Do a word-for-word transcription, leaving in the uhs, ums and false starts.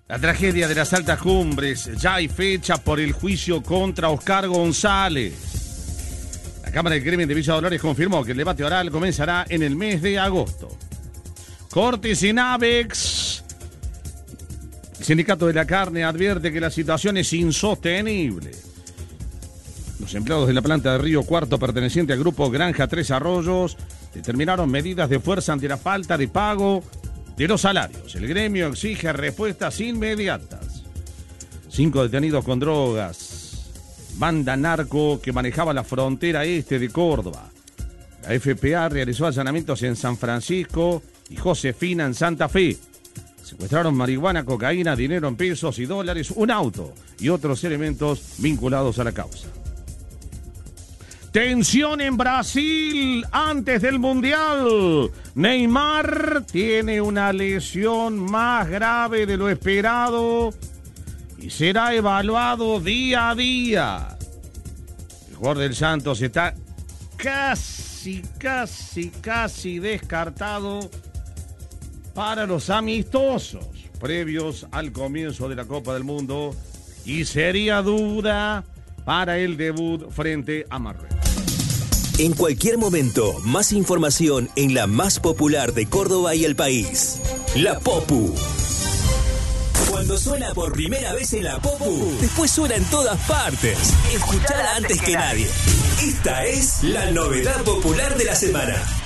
La tragedia de las altas cumbres. Ya hay fecha por el juicio contra Oscar González. La Cámara del Crimen de Villa Dolores confirmó que el debate oral comenzará en el mes de agosto. Cortes en Avex. El Sindicato de la Carne advierte que la situación es insostenible. Los empleados de la planta de Río Cuarto, perteneciente al grupo Granja Tres Arroyos, determinaron medidas de fuerza ante la falta de pago de los salarios. El gremio exige respuestas inmediatas. Cinco detenidos con drogas. Banda narco que manejaba la frontera este de Córdoba. La F P A realizó allanamientos en San Francisco y Josefina en Santa Fe. Secuestraron marihuana, cocaína, dinero en pesos y dólares, un auto y otros elementos vinculados a la causa. Tensión en Brasil antes del Mundial. Neymar tiene una lesión más grave de lo esperado y será evaluado día a día. El jugador del Santos está casi, casi, casi descartado para los amistosos previos al comienzo de la Copa del Mundo y sería duda para el debut frente a Marruecos. En cualquier momento, más información en la más popular de Córdoba y el país. La Popu. Cuando suena por primera vez en la Popu, después suena en todas partes. Escuchala antes que nadie. Esta es la novedad popular de la semana.